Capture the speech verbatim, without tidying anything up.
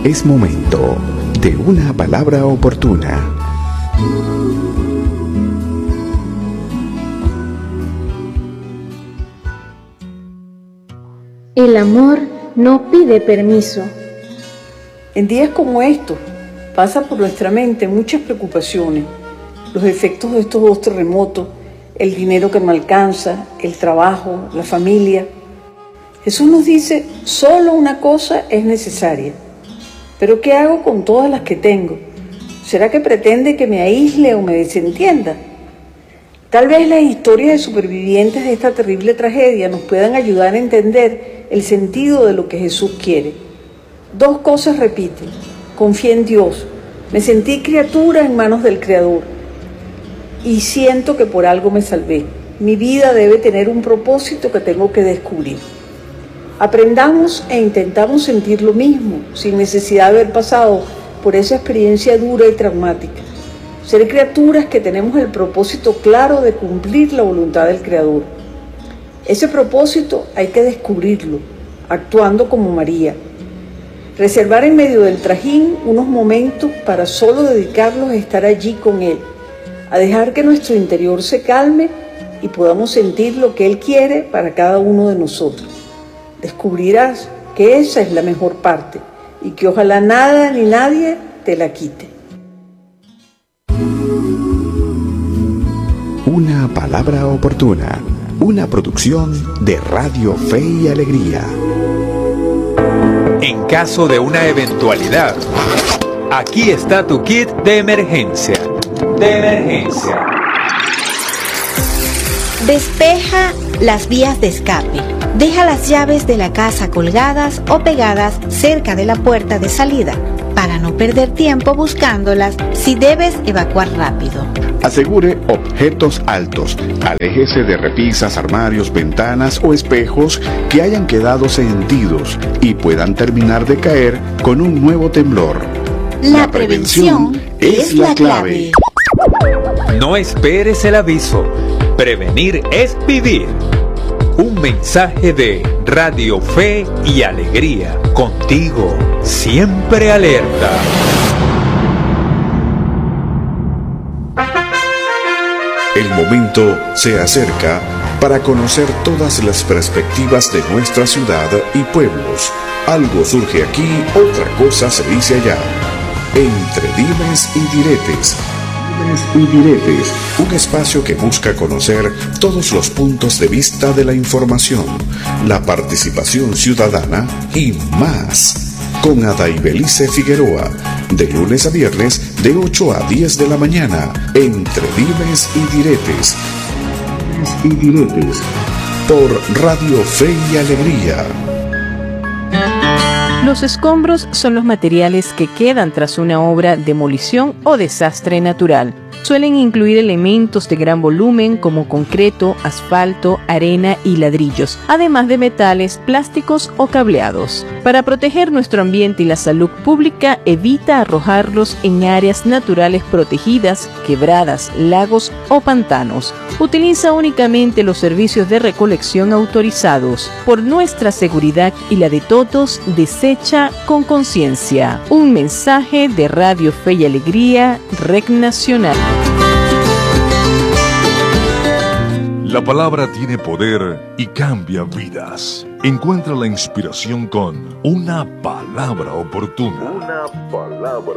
Es momento de una palabra oportuna. El amor no pide permiso. En días como estos, pasa por nuestra mente muchas preocupaciones. Los efectos de estos dos terremotos, el dinero que no alcanza, el trabajo, la familia. Jesús nos dice, solo una cosa es necesaria. ¿Pero qué hago con todas las que tengo? ¿Será que pretende que me aísle o me desentienda? Tal vez las historias de supervivientes de esta terrible tragedia nos puedan ayudar a entender el sentido de lo que Jesús quiere. Dos cosas repite: confié en Dios, me sentí criatura en manos del Creador y siento que por algo me salvé. Mi vida debe tener un propósito que tengo que descubrir. Aprendamos e intentamos sentir lo mismo, sin necesidad de haber pasado por esa experiencia dura y traumática. Ser criaturas que tenemos el propósito claro de cumplir la voluntad del Creador. Ese propósito hay que descubrirlo, actuando como María. Reservar en medio del trajín unos momentos para solo dedicarlos a estar allí con Él, a dejar que nuestro interior se calme y podamos sentir lo que Él quiere para cada uno de nosotros. Descubrirás que esa es la mejor parte y que ojalá nada ni nadie te la quite. Una palabra oportuna, una producción de Radio Fe y Alegría. En caso de una eventualidad, aquí está tu kit de emergencia. De emergencia. Despeja las vías de escape. Deja las llaves de la casa colgadas o pegadas cerca de la puerta de salida para no perder tiempo buscándolas si debes evacuar rápido. Asegure objetos altos. Aléjese de repisas, armarios, ventanas o espejos que hayan quedado sentidos y puedan terminar de caer con un nuevo temblor. La, la prevención, prevención es la clave. No esperes el aviso. Prevenir es vivir. Un mensaje de Radio Fe y Alegría. Contigo, siempre alerta. El momento se acerca para conocer todas las perspectivas de nuestra ciudad y pueblos. Algo surge aquí, otra cosa se dice allá. Entre dimes y diretes. Y diretes, un espacio que busca conocer todos los puntos de vista de la información, la participación ciudadana y más. Con Adaibelice Figueroa, de lunes a viernes, de ocho a diez de la mañana, entre dimes y diretes. Y diretes, por Radio Fe y Alegría. Los escombros son los materiales que quedan tras una obra, demolición o desastre natural. Suelen incluir elementos de gran volumen como concreto, asfalto, arena y ladrillos, además de metales, plásticos o cableados. Para proteger nuestro ambiente y la salud pública, evita arrojarlos en áreas naturales protegidas, quebradas, lagos o pantanos. Utiliza únicamente los servicios de recolección autorizados. Por nuestra seguridad y la de todos, desecha con conciencia. Un mensaje de Radio Fe y Alegría, Rec Nacional. La palabra tiene poder y cambia vidas. Encuentra la inspiración con una palabra oportuna. Una palabra